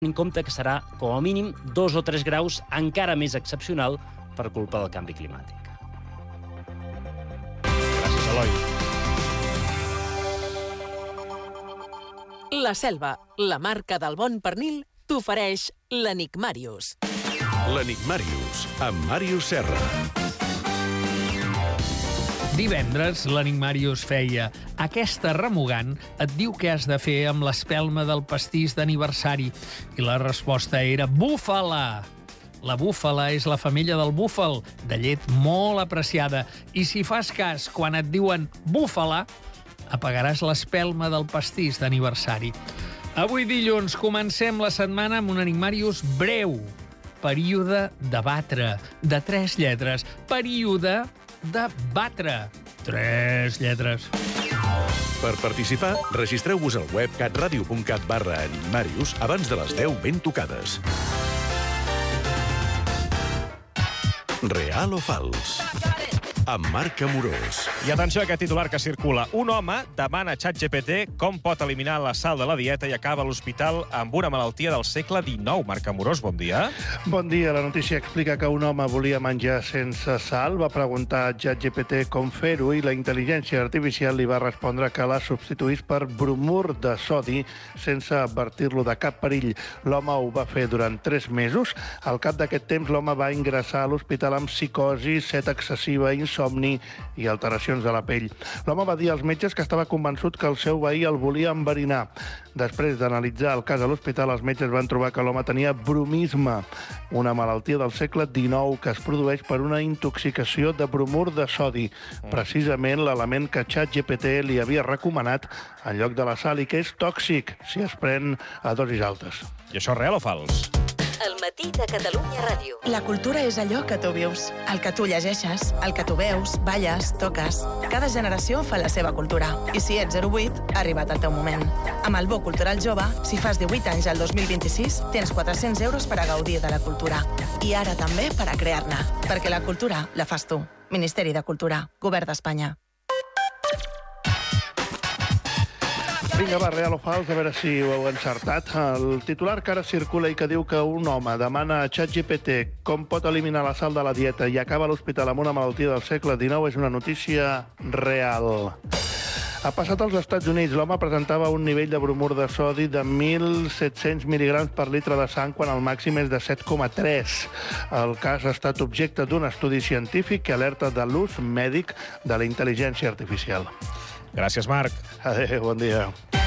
en compte que serà, com a mínim, 2 o 3 graus encara més excepcional per culpa del canvi climàtic. Gràcies, Eloi. La Selva, la marca del bon pernil, t'ofereix l'Enigmàrius. L'Enigmàrius, amb Màrius Serra. Divendres, l'Enigmàrius feia aquesta remugant et diu què has de fer amb l'espelma del pastís d'aniversari. I la resposta era búfala. La búfala és la femella del búfal, de llet molt apreciada. I si fas cas quan et diuen búfala, apagaràs l'espelma del pastís d'aniversari. Avui dilluns comencem la setmana amb un Enigmàrius breu. Període de batre, de 3 lletres. Període de batre, 3 lletres. Per participar, registreu-vos al web catradio.cat/enigmàrius abans de les 10 ben tocades. Real o fals? Amb Marc Amorós. I atenció a aquest titular que circula. Un home demana a ChatGPT com pot eliminar la sal de la dieta i acaba a l'hospital amb una malaltia del segle XIX. Marc Amorós, bon dia. Bon dia. La notícia explica que un home volia menjar sense sal, va preguntar a ChatGPT com fer-ho i la intel·ligència artificial li va respondre que la substituís per bromur de sodi sense advertir-lo de cap perill. L'home ho va fer durant 3 mesos. Al cap d'aquest temps, l'home va ingressar a l'hospital amb psicosi, set excessiva, insomni i alteracions de la pell. L'home va dir als metges que estava convençut que el seu veí el volia enverinar. Després d'analitzar el cas a l'hospital, els metges van trobar que l'home tenia bromisme, una malaltia del segle XIX que es produeix per una intoxicació de bromur de sodi, precisament l'element que ChatGPT li havia recomanat en lloc de la sal i que és tòxic si es pren a dosis altes. I això és real o fals? El matí de Catalunya Ràdio. La cultura és allò que tu vius, el que tu llegeixes, el que tu veus, balles, toques. Cada generació fa la seva cultura. I si ets 08, ha arribat el teu moment. Amb el Bo Cultural Jove, si fas 18 anys al 2026, tens 400 euros per a gaudir de la cultura. I ara també per a crear-ne. Perquè la cultura la fas tu. Ministeri de Cultura, Govern d'Espanya. Vinga, va, real o fals, a veure si ho heu encertat. El titular que ara circula i que diu que un home demana a ChatGPT com pot eliminar la sal de la dieta i acaba a l'hospital amb una malaltia del segle XIX és una notícia real. Ha passat als Estats Units. L'home presentava un nivell de bromur de sodi de 1.700 mil·ligrams per litre de sang quan el màxim és de 7,3. El cas ha estat objecte d'un estudi científic que alerta de l'ús mèdic de la intel·ligència artificial. Gràcies, Marc. Adéu, bon dia.